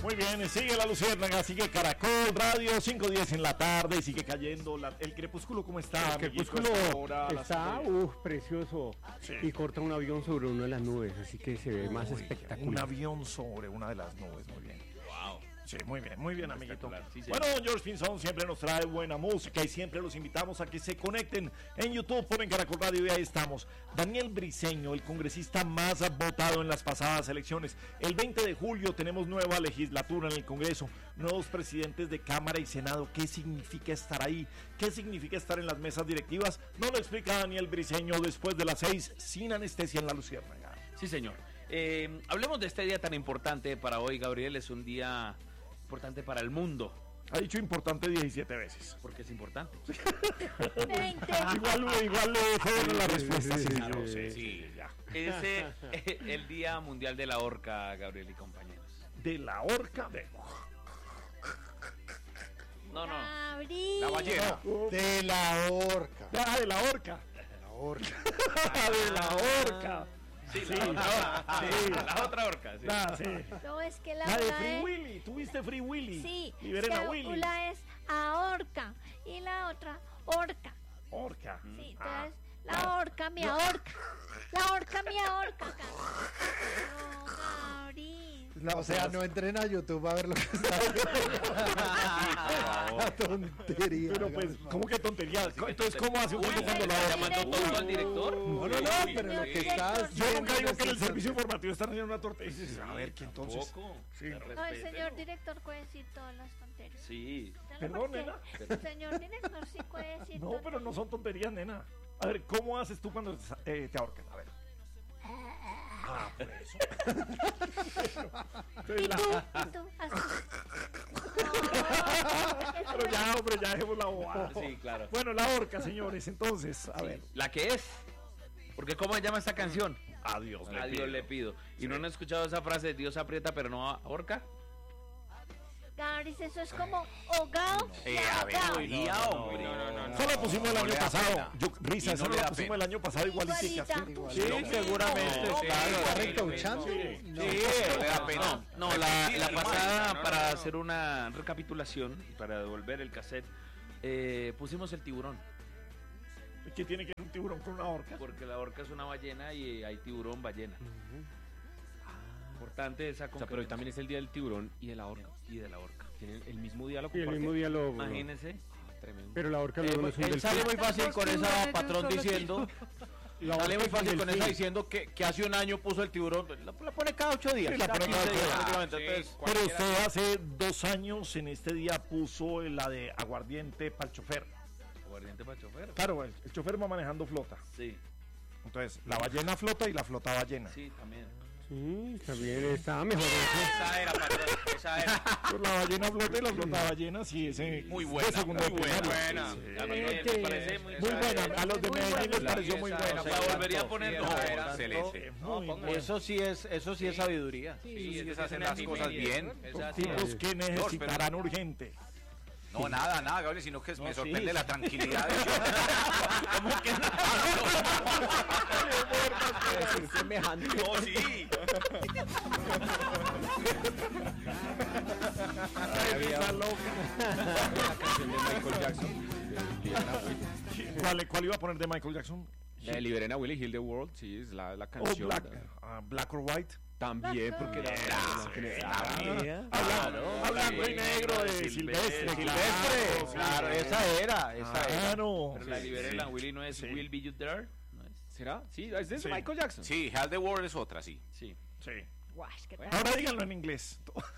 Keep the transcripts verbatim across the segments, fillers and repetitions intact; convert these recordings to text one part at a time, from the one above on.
Muy bien, sigue la luciérnaga, sigue Caracol Radio, cinco diez en la tarde y sigue cayendo la, el crepúsculo. ¿Cómo está? El crepúsculo hora, está, uff, precioso. Sí. Y corta un avión sobre una de las nubes, así que se ve Uy, más espectacular. Un avión sobre una de las nubes, muy bien. Wow. Sí, muy bien, muy bien, amiguito. Sí, sí. Bueno, George Pinzón siempre nos trae buena música y siempre los invitamos a que se conecten en YouTube, ponen Caracol Radio y ahí estamos. Daniel Briceño, el congresista más votado en las pasadas elecciones. El veinte de julio tenemos nueva legislatura en el Congreso, nuevos presidentes de Cámara y Senado. ¿Qué significa estar ahí? ¿Qué significa estar en las mesas directivas? Nos lo explica Daniel Briceño después de las seis, sin anestesia en la luciérnaga. Sí, señor. Eh, hablemos de este día tan importante para hoy, Gabriel. Es un día importante para el mundo. Ha dicho importante diecisiete veces. Porque es importante. veinte. igual, igual le fue la respuesta. Sí, claro, sí, sí, sí, ya. Es eh, el Día Mundial de la Orca, Gabriel y compañeros. ¿De la orca? De... No, no. Gabriel. La ballena. De la orca. Ah, de la orca. De la orca. de la orca. Sí, la, sí, otra, ah, sí. la otra orca. Sí. Ah, sí. No, es que la, la de una Free es... Willy. ¿Tuviste Free Willy? Sí. Liberen es a que Willy. una es ahorca y la otra orca. Orca. Sí, ah. entonces la orca me ahorca. La orca me ahorca. No, Gabriel. No, o sea, no entren a YouTube a ver lo que está haciendo. Tontería. Pero pues, ¿cómo que tontería? Entonces, ¿cómo hace un tipo cuando la llamando todo al director? No, no, no, pero lo que estás... Yo nunca digo que en el servicio informativo están haciendo una tortilla. A ver, ¿qué entonces? Sí. No, el señor director puede decir todas las tonterías. Sí. Perdón, nena. El señor director sí puede decir No, pero no son tonterías, nena. A ver, ¿cómo haces tú cuando eh, te ahorcan? A ver. Ah, por eso. ¿Y tú? ¿Y tú? Pero ya, hombre, ya dejemos la bobada. Sí, claro. Bueno, la orca, señores, entonces, a sí. ver. La que es. Porque ¿cómo se llama esta canción? A Dios le A pido. Dios le pido. ¿Y sí. no han escuchado esa frase, Dios aprieta pero no ahorca? Gabriel, eso es como hogao y Eh, a ver, ahogao. hoy día, hombre. No, no, no, no. Eso lo pusimos el No año le da pasado. pena. Yo, risa, Y eso no le lo da pusimos pena. el año pasado igualitica. Igualita. Sí, Sí, seguramente. No, sí. claro, ¿Están sí, encauchando? sí. No. Sí, le da pena. No, la, la pasada, no, para no, no. hacer una recapitulación, para devolver el cassette, eh, pusimos el tiburón. ¿Qué tiene que ver un tiburón con una orca? Porque la orca es una ballena y hay tiburón ballena. Uh-huh. Ah, importante esa o sea, pero también es el día del tiburón y de la orca. Y de la orca. Tienen el mismo día lo Y el mismo día lo... Imagínense. Ah, tremendo. Pero la orca eh, luego no es un él delfín. sale muy fácil con esa patrón diciendo... La sale muy orca es fácil un con delfín. esa diciendo que, que hace un año puso el tiburón. La, la pone cada ocho días. Sí, la pone cada ocho días. prácticamente. Entonces, Pero usted hace dos años en este día puso la de aguardiente para el chofer. Aguardiente para el chofer. Claro, el, el chofer va manejando flota. Sí. Entonces, la ballena flota y la flota ballena. Sí, también. Sí, también está mejor eso. Esa era, patrón, esa era. Pues la ballena flota y la flota ballena, sí, ese. Muy buena, de segundo muy de buena. sí. A mí me Sí. parece muy, Muy buena, a los de muy Medellín les buena. pareció muy Esa, buena. o sea, la volvería a poner. No, excelente. Muy buena. Eso sí es, eso sí es sabiduría. Sí, Sí, es es que hacer las cosas bien. Esa Los tipos que necesitarán urgente. No, nada, nada, Gabriel, sino que No, me sí. sorprende la tranquilidad de ¿Cómo que es semejante. No, sí. Había loca. La canción de Michael Jackson. ¿Cuál, ¿Cuál iba a poner de Michael Jackson? Eh, Liberen a Willy, Heal the World, sí, es la, la Oh, canción. Black, uh, Black or White. También, porque era... Hablando, hablando y negro de Silvestre. Silvestre, claro, esa era, esa era. Claro. Pero la Sí, Liberen sí. la Willy no es Sí. Will Be You There. No es. ¿Será? Sí, es de Sí. Michael Jackson. Sí, Hell the World es otra, sí. Sí. Sí. Guash, ¿qué tal? Ahora díganlo en inglés.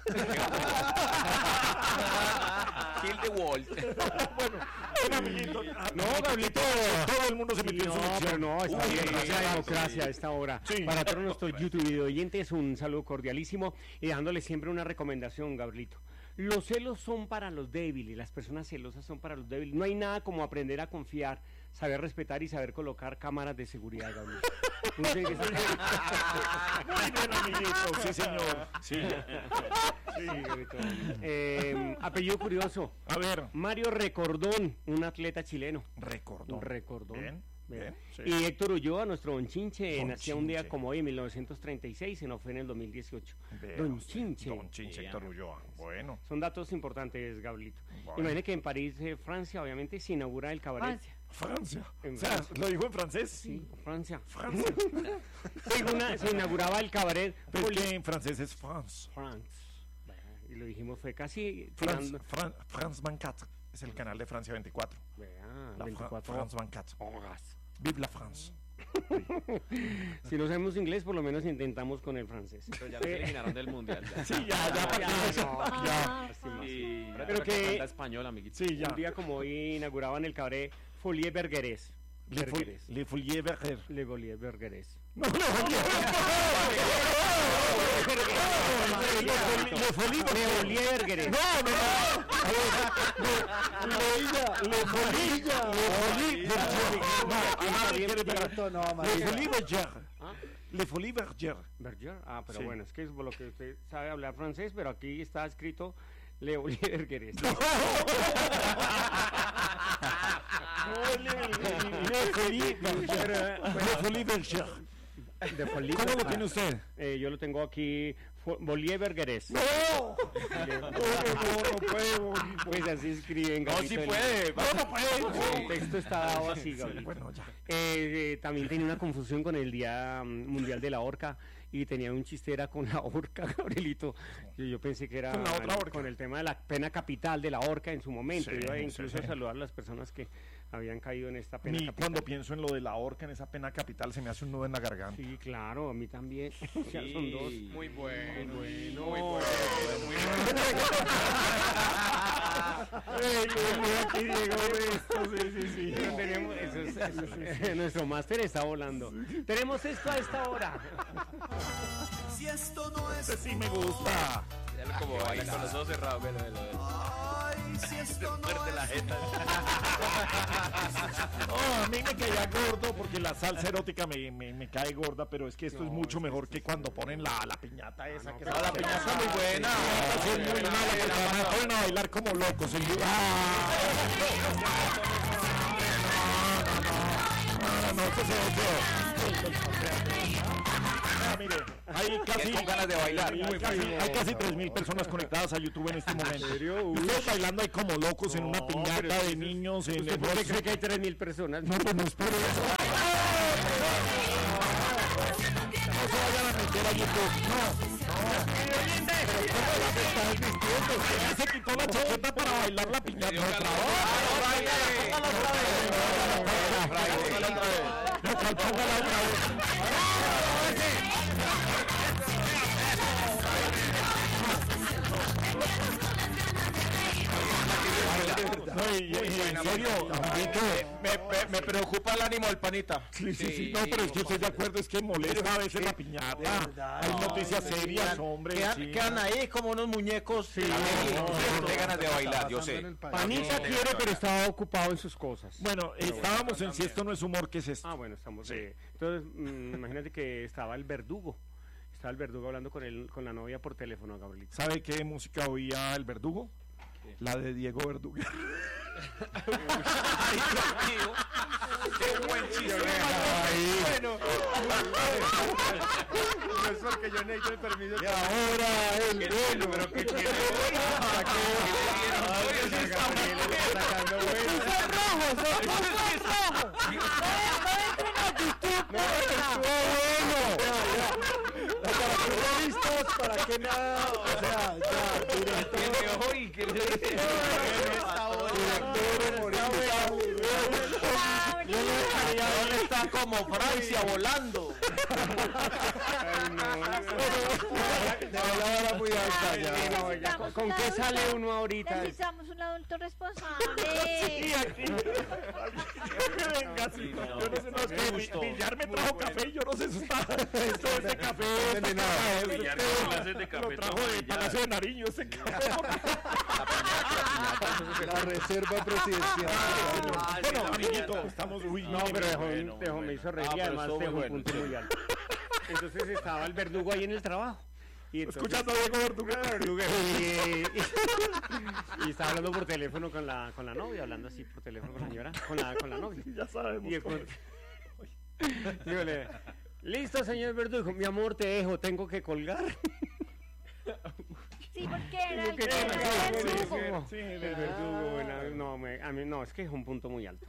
Kill the World. Bueno, un amiguito. No, Gabrielito. Todo el mundo se metió en su No, sección. pero no, está Uy, bien, sí, gracias a la sí. democracia a esta hora. Sí. Para todos nuestros YouTube video oyentes, un saludo cordialísimo y dándole siempre una recomendación, Gabrielito. Los celos son para los débiles, las personas celosas son para los débiles. No hay nada como aprender a confiar, saber respetar y saber colocar cámaras de seguridad, Gabriel. Muy bien, amiguito. Sí, señor. Sí. Sí, Gabrielito. Eh, apellido curioso. A ver. Mario Recordón, un atleta chileno. Recordón. Recordón. Bien. Bien, sí. Y Héctor Ulloa, nuestro Don Chinche, Don nacía un día Chinche. como hoy en mil novecientos treinta y seis, se nos fue en el dos mil dieciocho. Vea Don usted, Chinche. Don Chinche, Héctor Ulloa. Bueno. Son datos importantes, Gabrielito. Bueno. Imagine que en París, eh, Francia, obviamente, se inaugura el cabaret. Francia. En O sea, Francia. ¿lo dijo en francés? Sí, Francia. Francia. Se, una- se inauguraba el cabaret Pero es que en francés es France. France. Y lo dijimos, fue casi France, tirando- Fran- France veinticuatro. Es el canal de Francia veinticuatro. Vea, La Fra- veinticuatro France veinticuatro. horas. Vive la France. Si no sabemos inglés, por lo menos intentamos con el francés. Pero ya lo eliminaron del mundial. Ya. Sí, ya, ya, Ya, ya. no. Ah, Lástima. Y Pero pero que- que canta español, amiguito. Sí, ya. Un día como hoy inauguraban el cabaret Folie Bergerés. Le, fol, Bergerés. le Folie Berger. Le Folie Bergerés. No, le Folie Le Folie Le Folie Bergerés. No, no, no. Le Le Folie Le Folie Berger. No, ah, bien, quiere pegar. Cierto, no, Le María. Folie Berger. ¿Ah? Le Folie Berger. Berger. Ah, pero Sí. bueno, es que es por lo que usted sabe hablar francés, pero aquí está escrito Le Folie Bergerés. Le Folie Berger. Le Folie Berger. De Folie ¿Cómo lo Berger. tiene usted? Eh, yo lo tengo aquí, Fo- Folie Bergerés. No, no, no puedo. Pues así escriben. No, sí Gabito, el- puede. No, no puede. El texto está dado así, Gabriel. Bueno, ya. Eh, eh, también tenía una confusión con el Día mm, Mundial de la Orca y tenía un chiste era con la orca, Gabrielito. Yo, yo pensé que era Con la otra el- orca. con el tema de la pena capital de la orca en su momento. Sí, Iba sí, incluso sí. a saludar a las personas que habían caído en esta pena Ni capital. cuando pienso en lo de la horca, en esa pena capital, se me hace un nudo en la garganta. Sí, claro, a mí también. Ya son dos. Muy bueno. Bueno, Muy bueno. Muy Ey, aquí llegó esto, sí, sí, sí. Pero tenemos- eso es- eso es- nuestro máster está volando. Tenemos esto a esta hora. Si esto no es Ese sí me gusta. Ya lo como baila con los ojos cerrados. Velo, velo, velo. ay, si esto no Fuerte es la jeta. No, a mí me caía gordo porque la salsa erótica me, me, me cae gorda, pero es que esto es mucho mejor que cuando ponen la, la piñata esa. que No, la piñata está muy buena. es muy mala porque además ponen a bailar como locos. Y yo- ¡Ah! No, no, no, no, que se Ah, mire, hay casi, con ganas de bailar. hay casi, hay casi tres mil personas conectadas a YouTube en este momento. Y ustedes bailando ahí como locos en una No, piñata pero de eso es- niños. En ¿Usted por qué cree que hay tres mil personas? No, no, no es por eso. No se vayan a meter a YouTube. No, no. Pero ¿cómo las estás vistiendo? Usted se quitó la chaqueta para bailar la piñata. No, otra vez. No, ¿cuál? Póngala otra vez. No, y, y- en serio, Amiguito, Me, me- me preocupa el ánimo del panita. sí, sí, sí, no, pero es que estoy de acuerdo, es que molesta a veces la piñata. verdad, Hay no, noticias serias, hombre. Quedan, sí. quedan ahí como unos muñecos. Sí, de ganas de bailar, yo sé. Panita quiere, pero estaba ocupado en sus cosas. Bueno, estábamos en Si esto no es humor, ¿qué es esto? Ah, bueno, estamos. eh, entonces, mm, imagínate que estaba el verdugo. Estaba el verdugo hablando con él, con la novia por teléfono, Gabrielito. ¿Sabe qué música oía el verdugo? La de Diego Verdugo. Qué buen chiste. Bueno, no es porque yo necesito el permiso. Y ahora el bueno. Pero que tiene hoy. ¿Para qué? Gabriel está sacando bueno. listos para que nada, o sea, ya, director, Tiene hoy. Que le director Él está como Francia volando. de la hora muy alta ya. Sí, no, ya, ¿con, con qué sale uno ahorita? Necesitamos un adulto responsable. Venga, sí, yo no sé, no, es que gustó. Villar me trajo café y yo no sé, eso está, esto es de café, Envenenado. es Villar de- con clases de café, lo trajo toma, de Villar. Palacio de Nariño, ese café. La reserva presidencial. Bueno, amiguito, estamos, uy, No, pero dejó, bueno, dejó- muy me hizo reír Ah, y pero además estuvo dejó muy un bueno, punto sí. muy alto. Entonces estaba el verdugo ahí en el trabajo. Y entonces, escuchando a Diego Verdugo. y, y estaba hablando por teléfono con la, con la novia, hablando así por teléfono con la señora, con la, con la novia. Ya sabemos Y de cómo pronto, Dígale, listo, señor Verdugo. Mi amor, te dejo, tengo que colgar. Sí, porque era el ¿Qué que era tal? el Sí, verdugo. sí, el verdugo, bueno, no, me, a mí no, es que es un punto muy alto.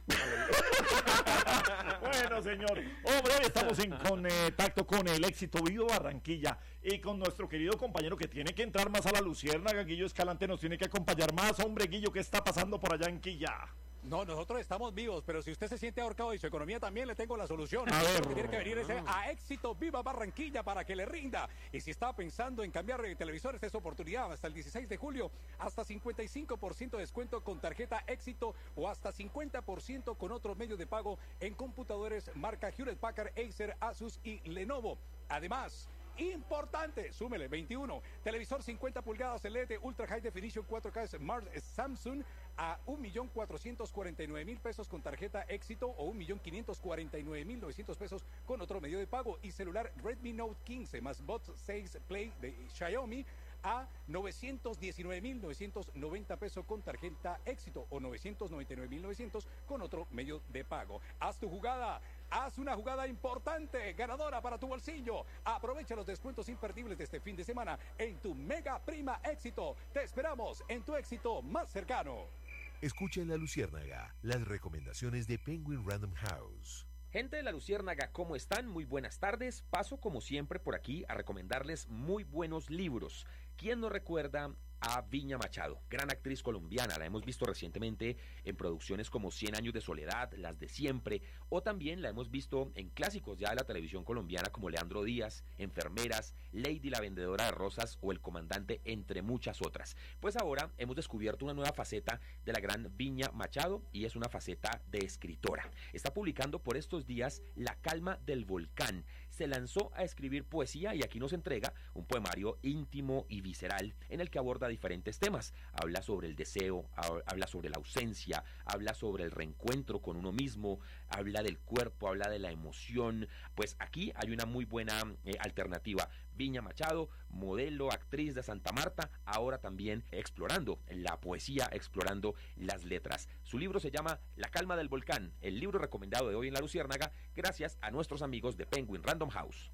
Bueno, señor. Hombre, hoy estamos en contacto con el éxito Vivo Barranquilla y con nuestro querido compañero que tiene que entrar más a la luciérnaga. Guillo Escalante nos tiene que acompañar más. Hombre, Guillo, ¿qué está pasando por allá en Quilla? No, nosotros estamos vivos, pero si usted se siente ahorcado y su economía también, le tengo la solución. A ver. Lo que tiene que venir es a Éxito Viva Barranquilla para que le rinda. Y si está pensando en cambiar de televisor, esta es su oportunidad. Hasta el dieciséis de julio, hasta cincuenta y cinco por ciento de descuento con tarjeta Éxito o hasta cincuenta por ciento con otro medio de pago en computadores marca Hewlett Packard, Acer, Asus y Lenovo. Además, importante, súmele veintiuno, televisor cincuenta pulgadas L E D Ultra High Definition cuatro K Smart Samsung a un millón cuatrocientos cuarenta y nueve mil pesos con tarjeta Éxito o un millón quinientos cuarenta y nueve mil novecientos pesos con otro medio de pago, y celular Redmi Note quince más Buds seis Play de Xiaomi a novecientos diecinueve mil novecientos noventa pesos con tarjeta Éxito o novecientos noventa y nueve mil novecientos con otro medio de pago. Haz tu jugada, haz una jugada importante, ganadora para tu bolsillo. Aprovecha los descuentos imperdibles de este fin de semana en tu Mega Prima Éxito. Te esperamos en tu Éxito más cercano. Escucha en La Luciérnaga las recomendaciones de Penguin Random House. Gente de La Luciérnaga, ¿cómo están? Muy buenas tardes. Paso como siempre por aquí a recomendarles muy buenos libros. ¿Quién no recuerda a Viña Machado? Gran actriz colombiana, la hemos visto recientemente en producciones como Cien años de soledad, Las de siempre, o también la hemos visto en clásicos ya de la televisión colombiana como Leandro Díaz, Enfermeras, Lady la vendedora de rosas o El comandante, entre muchas otras. Pues ahora hemos descubierto una nueva faceta de la gran Viña Machado y es una faceta de escritora. Está publicando por estos días La calma del volcán. Se lanzó a escribir poesía y aquí nos entrega un poemario íntimo y visceral en el que aborda diferentes temas. Habla sobre el deseo, habla sobre la ausencia, habla sobre el reencuentro con uno mismo, habla del cuerpo, habla de la emoción. Pues aquí hay una muy buena eh, alternativa. Viña Machado, modelo, actriz de Santa Marta, ahora también explorando la poesía, explorando las letras. Su libro se llama La calma del volcán, el libro recomendado de hoy en La Luciérnaga, gracias a nuestros amigos de Penguin Random House.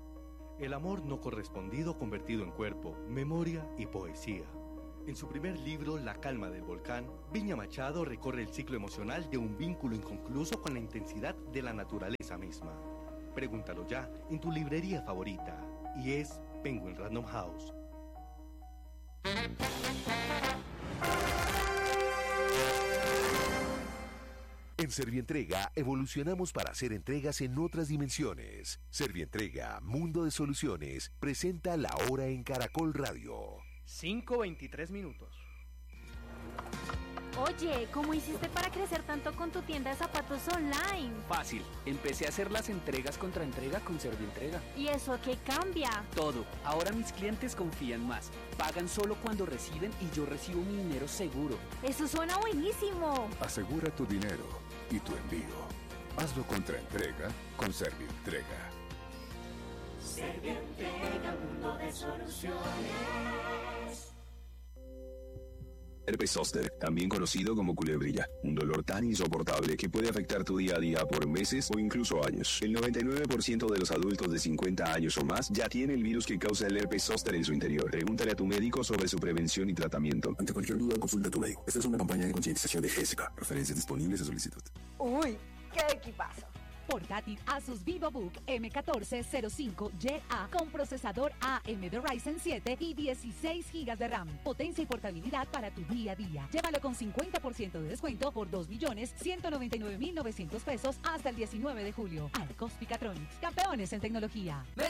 El amor no correspondido convertido en cuerpo, memoria y poesía. En su primer libro, La calma del volcán, Viña Machado recorre el ciclo emocional de un vínculo inconcluso con la intensidad de la naturaleza misma. Pregúntalo ya en tu librería favorita. Y es Penguin Random House. En Servientrega evolucionamos para hacer entregas en otras dimensiones. Servientrega, Mundo de Soluciones, presenta La Hora en Caracol Radio. cinco veintitrés minutos. Oye, ¿cómo hiciste para crecer tanto con tu tienda de zapatos online? Fácil, empecé a hacer las entregas contra entrega con Servientrega. ¿Y eso qué cambia? Todo, ahora mis clientes confían más, pagan solo cuando reciben y yo recibo mi dinero seguro. Eso suena buenísimo. Asegura tu dinero y tu envío. Hazlo contra entrega con Servientrega. Servientrega, mundo de soluciones. Herpes zóster, también conocido como culebrilla, un dolor tan insoportable que puede afectar tu día a día por meses o incluso años. El noventa y nueve por ciento de los adultos de cincuenta años o más ya tiene el virus que causa el herpes zóster en su interior. Pregúntale a tu médico sobre su prevención y tratamiento. Ante cualquier duda, consulta a tu médico. Esta es una campaña de concientización de Jessica. Referencias disponibles a solicitud. Uy, qué equipazo. Portátil Asus VivoBook eme catorce cero cinco Y A con procesador A M D Ryzen siete y dieciséis gigas de RAM. Potencia y portabilidad para tu día a día. Llévalo con cincuenta por ciento de descuento por dos millones ciento noventa y nueve mil novecientos pesos hasta el diecinueve de julio. Arcos Picatronics, campeones en tecnología. Me